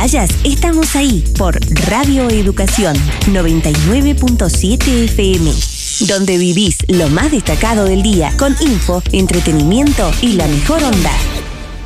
vayas, estamos ahí por Radio Educación 99.7 FM, donde vivís lo más destacado del día con info, entretenimiento y la mejor onda.